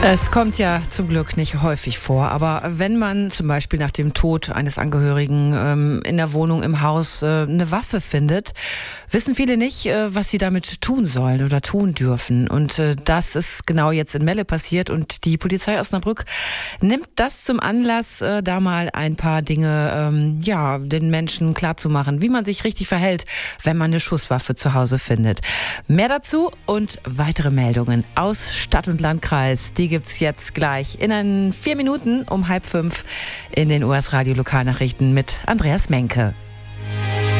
Es kommt ja zum Glück nicht häufig vor, aber wenn man zum Beispiel nach dem Tod eines Angehörigen in der Wohnung, im Haus eine Waffe findet, wissen viele nicht, was sie damit tun sollen oder tun dürfen. Und das ist genau jetzt in Melle passiert und die Polizei Osnabrück nimmt das zum Anlass, da mal ein paar Dinge den Menschen klarzumachen, wie man sich richtig verhält, wenn man eine Schusswaffe zu Hause findet. Mehr dazu und weitere Meldungen aus Stadt und Landkreis, die gibt's jetzt gleich in 4 Minuten um 4:30 in den US Radio Lokalnachrichten mit Andreas Menke.